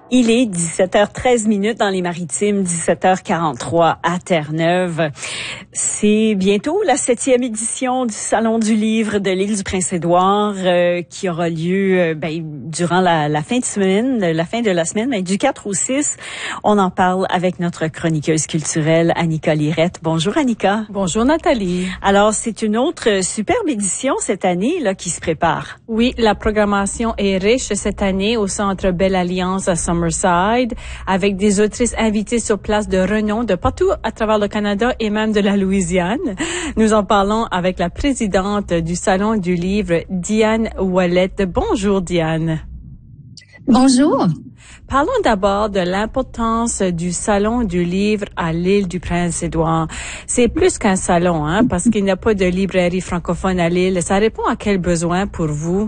Il est 17h13 dans les Maritimes, 17h43 à Terre-Neuve. C'est bientôt la 7e édition du Salon du livre de l'île du Prince-Édouard qui aura lieu durant la fin de semaine, la fin de la semaine, du 4 au 6. On en parle avec notre chroniqueuse culturelle Annika Lirette. Bonjour Annika. Bonjour Nathalie. Alors, c'est une autre superbe édition cette année là qui se prépare. Oui, la programmation est riche cette année au Centre Belle Alliance à Summerside, avec des autrices invitées sur place de renom de partout à travers le Canada et même de la Louisiane. Nous en parlons avec la présidente du Salon du livre, Diane Ouellette. Bonjour Diane. Bonjour. Parlons d'abord de l'importance du Salon du livre à l'île du Prince-Édouard. C'est plus qu'un salon, parce qu'il n'y a pas de librairie francophone à l'île. Ça répond à quel besoin pour vous?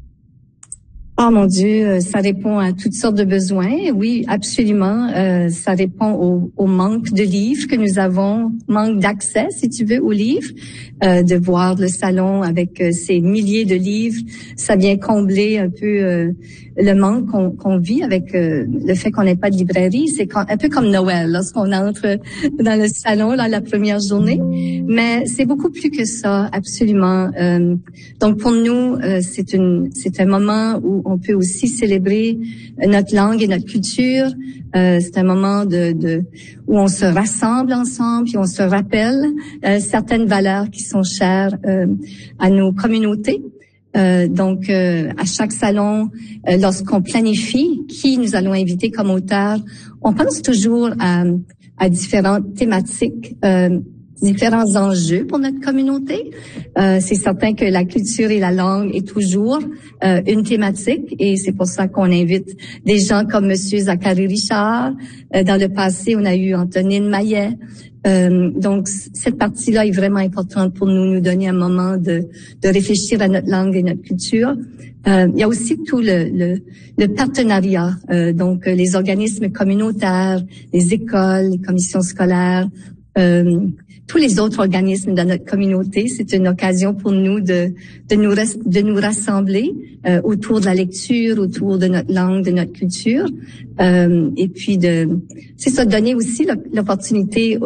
Oh mon Dieu, ça répond à toutes sortes de besoins. Oui, absolument. Ça répond au manque de livres que nous avons, manque d'accès, si tu veux, aux livres. De voir le salon avec ces milliers de livres, ça vient combler un peu le manque qu'on vit avec le fait qu'on n'ait pas de librairie. C'est un peu comme Noël, lorsqu'on entre dans le salon la première journée. Mais c'est beaucoup plus que ça, absolument. Donc pour nous, c'est un moment où on peut aussi célébrer notre langue et notre culture. C'est un moment où on se rassemble ensemble, puis on se rappelle certaines valeurs qui sont chères à nos communautés. Donc, à chaque salon, lorsqu'on planifie qui nous allons inviter comme auteur, on pense toujours à différentes thématiques, différents enjeux pour notre communauté. C'est certain que la culture et la langue est toujours une thématique, et c'est pour ça qu'on invite des gens comme Monsieur Zachary Richard. Dans le passé, on a eu Antonine Maillet. Donc, cette partie-là est vraiment importante pour nous donner un moment de réfléchir à notre langue et notre culture. Il y a aussi tout le partenariat, donc les organismes communautaires, les écoles, les commissions scolaires, tous les autres organismes dans notre communauté. C'est une occasion pour nous de nous rassembler autour de la lecture, autour de notre langue, de notre culture, et puis c'est ça, donner aussi l'opportunité